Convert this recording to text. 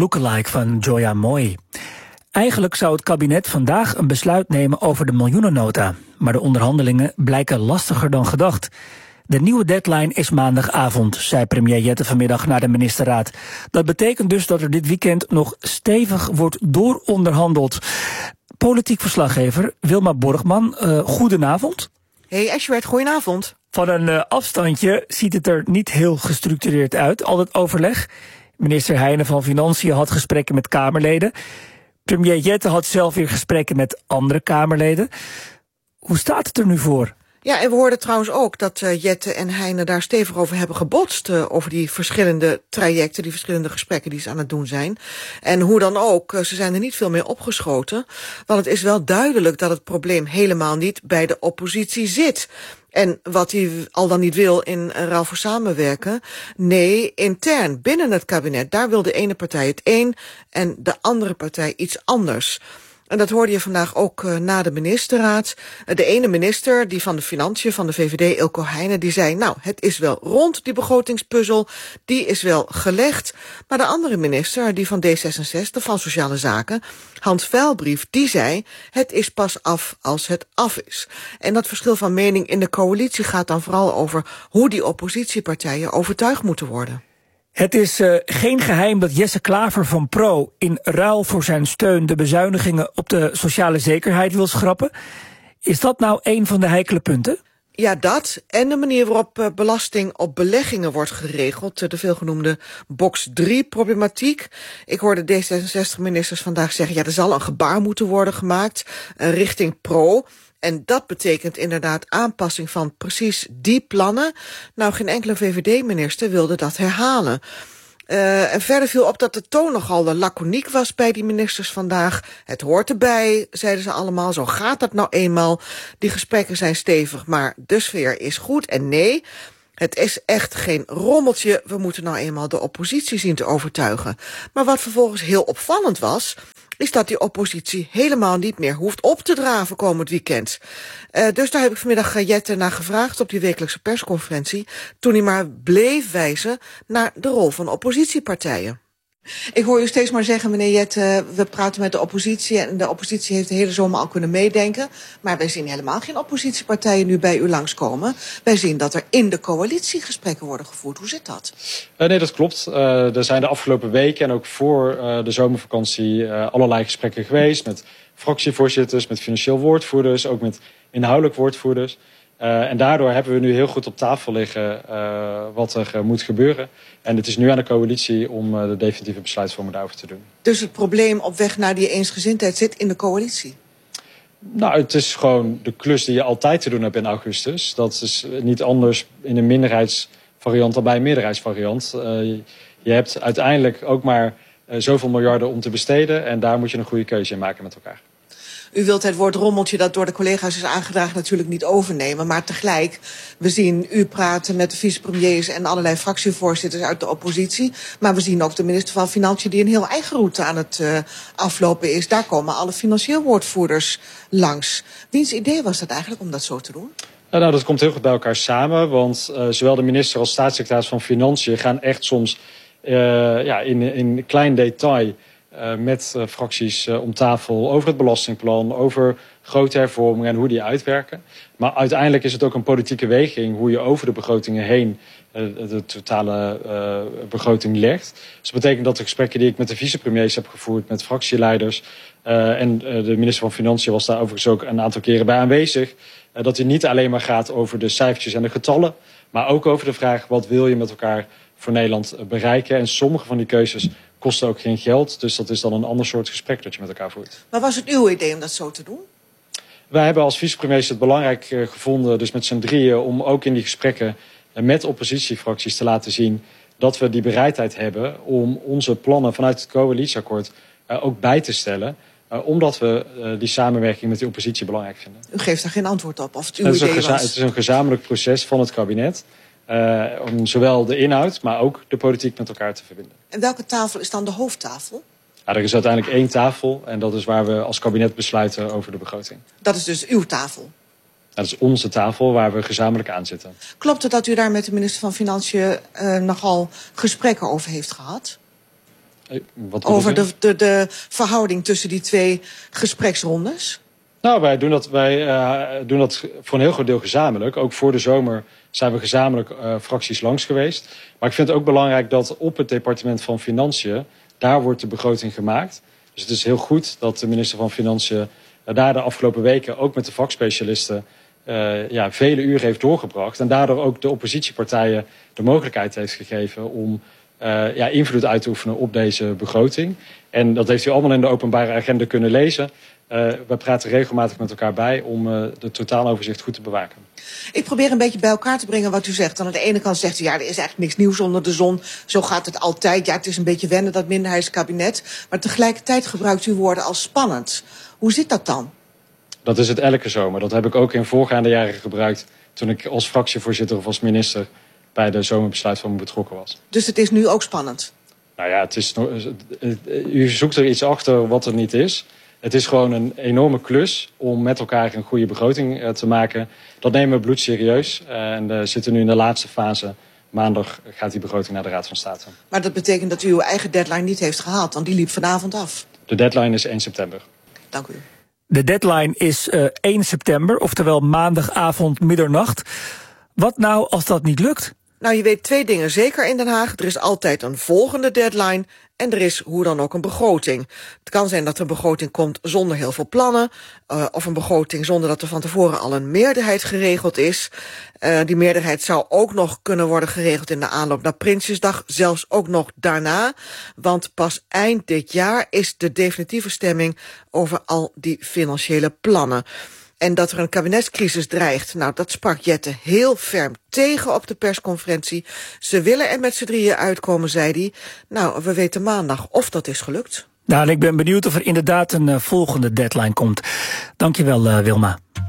lookalike van Joya Mooi. Eigenlijk zou het kabinet vandaag een besluit nemen over de miljoenennota. Maar de onderhandelingen blijken lastiger dan gedacht. De nieuwe deadline is maandagavond, zei premier Jette vanmiddag naar de ministerraad. Dat betekent dus dat er dit weekend nog stevig wordt dooronderhandeld. Politiek verslaggever Wilma Borgman, goedenavond. Hey Ashwert, goedenavond. Van een afstandje ziet het er niet heel gestructureerd uit, al het overleg. Minister Heijnen van Financiën had gesprekken met Kamerleden. Premier Jette had zelf weer gesprekken met andere Kamerleden. Hoe staat het er nu voor? Ja, en we hoorden trouwens ook dat Jette en Heijnen daar stevig over hebben gebotst. Over die verschillende trajecten, die verschillende gesprekken die ze aan het doen zijn. En hoe dan ook, ze zijn er niet veel mee opgeschoten. Want het is wel duidelijk dat het probleem helemaal niet bij de oppositie zit. En wat hij al dan niet wil in ruil voor samenwerken. Nee, intern, binnen het kabinet, daar wil de ene partij het een en de andere partij iets anders. En dat hoorde je vandaag ook na de ministerraad. De ene minister, die van de Financiën, van de VVD, Eelco Heijnen, die zei, nou, het is wel rond, die begrotingspuzzel, die is wel gelegd. Maar de andere minister, die van D66, van Sociale Zaken, Hans Veilbrief, die zei, het is pas af als het af is. En dat verschil van mening in de coalitie gaat dan vooral over hoe die oppositiepartijen overtuigd moeten worden. Het is geen geheim dat Jesse Klaver van Pro in ruil voor zijn steun de bezuinigingen op de sociale zekerheid wil schrappen. Is dat nou een van de heikele punten? Ja, dat en de manier waarop belasting op beleggingen wordt geregeld. De veelgenoemde box 3 problematiek. Ik hoorde D66-ministers vandaag zeggen, ja, er zal een gebaar moeten worden gemaakt richting Pro. En dat betekent inderdaad aanpassing van precies die plannen. Nou, geen enkele VVD-minister wilde dat herhalen. En verder viel op dat de toon nogal laconiek was bij die ministers vandaag. Het hoort erbij, zeiden ze allemaal. Zo gaat dat nou eenmaal. Die gesprekken zijn stevig, maar de sfeer is goed. En nee, het is echt geen rommeltje. We moeten nou eenmaal de oppositie zien te overtuigen. Maar wat vervolgens heel opvallend was, is dat die oppositie helemaal niet meer hoeft op te draven komend weekend. Dus daar heb ik vanmiddag Jette naar gevraagd op die wekelijkse persconferentie, toen hij maar bleef wijzen naar de rol van oppositiepartijen. Ik hoor u steeds maar zeggen, meneer Jette, we praten met de oppositie en de oppositie heeft de hele zomer al kunnen meedenken. Maar wij zien helemaal geen oppositiepartijen nu bij u langskomen. Wij zien dat er in de coalitie gesprekken worden gevoerd. Hoe zit dat? Nee, dat klopt. Er zijn de afgelopen weken en ook voor de zomervakantie allerlei gesprekken geweest met fractievoorzitters, met financieel woordvoerders, ook met inhoudelijk woordvoerders. En daardoor hebben we nu heel goed op tafel liggen wat er moet gebeuren. En het is nu aan de coalitie om de definitieve besluitvorming daarover te doen. Dus het probleem op weg naar die eensgezindheid zit in de coalitie? Nou, het is gewoon de klus die je altijd te doen hebt in augustus. Dat is niet anders in een minderheidsvariant dan bij een meerderheidsvariant. Je hebt uiteindelijk ook maar zoveel miljarden om te besteden. En daar moet je een goede keuze in maken met elkaar. U wilt het woord rommeltje dat door de collega's is aangedragen natuurlijk niet overnemen. Maar tegelijk, we zien u praten met de vicepremiers en allerlei fractievoorzitters uit de oppositie. Maar we zien ook de minister van Financiën die een heel eigen route aan het aflopen is. Daar komen alle financieel woordvoerders langs. Wiens idee was dat eigenlijk om dat zo te doen? Nou, dat komt heel goed bij elkaar samen. Want zowel de minister als staatssecretaris van Financiën gaan echt soms in klein detail met fracties om tafel over het belastingplan, over grote hervormingen en hoe die uitwerken. Maar uiteindelijk is het ook een politieke weging hoe je over de begrotingen heen de totale begroting legt. Dus dat betekent dat de gesprekken die ik met de vicepremiers heb gevoerd, met fractieleiders en de minister van Financiën was daar overigens ook een aantal keren bij aanwezig, dat het niet alleen maar gaat over de cijfertjes en de getallen, maar ook over de vraag wat wil je met elkaar voor Nederland bereiken. En sommige van die keuzes kosten ook geen geld. Dus dat is dan een ander soort gesprek dat je met elkaar voert. Maar was het uw idee om dat zo te doen? Wij hebben als vicepremiers het belangrijk gevonden, dus met z'n drieën, om ook in die gesprekken met oppositiefracties te laten zien dat we die bereidheid hebben om onze plannen vanuit het coalitieakkoord ook bij te stellen. Omdat we die samenwerking met de oppositie belangrijk vinden. U geeft daar geen antwoord op of het uw idee was? Het is een gezamenlijk proces van het kabinet. Om zowel de inhoud, maar ook de politiek met elkaar te verbinden. En welke tafel is dan de hoofdtafel? Ja, er is uiteindelijk één tafel en dat is waar we als kabinet besluiten over de begroting. Dat is dus uw tafel? Dat is onze tafel waar we gezamenlijk aan zitten. Klopt het dat u daar met de minister van Financiën nogal gesprekken over heeft gehad? Over de verhouding tussen die 2 gespreksrondes? Nou, wij doen dat voor een heel groot deel gezamenlijk. Ook voor de zomer zijn we gezamenlijk fracties langs geweest. Maar ik vind het ook belangrijk dat op het departement van Financiën, daar wordt de begroting gemaakt. Dus het is heel goed dat de minister van Financiën daar de afgelopen weken ook met de vakspecialisten vele uren heeft doorgebracht. En daardoor ook de oppositiepartijen de mogelijkheid heeft gegeven om invloed uit te oefenen op deze begroting. En dat heeft u allemaal in de openbare agenda kunnen lezen. We praten regelmatig met elkaar bij om de totaaloverzicht goed te bewaken. Ik probeer een beetje bij elkaar te brengen wat u zegt. Aan de ene kant zegt u, er is eigenlijk niks nieuws onder de zon. Zo gaat het altijd. Ja, het is een beetje wennen, dat minderheidskabinet. Maar tegelijkertijd gebruikt u woorden als spannend. Hoe zit dat dan? Dat is het elke zomer. Dat heb ik ook in voorgaande jaren gebruikt toen ik als fractievoorzitter of als minister bij de zomerbesluitvorming betrokken was. Dus het is nu ook spannend? Nou ja, u zoekt er iets achter wat er niet is. Het is gewoon een enorme klus om met elkaar een goede begroting te maken. Dat nemen we bloedserieus. En we zitten nu in de laatste fase. Maandag gaat die begroting naar de Raad van State. Maar dat betekent dat u uw eigen deadline niet heeft gehaald, want die liep vanavond af. De deadline is 1 september. Dank u. De deadline is 1 september, oftewel maandagavond middernacht. Wat nou als dat niet lukt? Nou, je weet 2 dingen zeker in Den Haag. Er is altijd een volgende deadline en er is hoe dan ook een begroting. Het kan zijn dat er een begroting komt zonder heel veel plannen, of een begroting zonder dat er van tevoren al een meerderheid geregeld is. Die meerderheid zou ook nog kunnen worden geregeld in de aanloop naar Prinsjesdag, zelfs ook nog daarna. Want pas eind dit jaar is de definitieve stemming over al die financiële plannen. En dat er een kabinetscrisis dreigt, nou, dat sprak Jette heel ferm tegen op de persconferentie. Ze willen er met z'n drieën uitkomen, zei hij. Nou, we weten maandag of dat is gelukt. Nou, en ik ben benieuwd of er inderdaad een volgende deadline komt. Dankjewel, Wilma.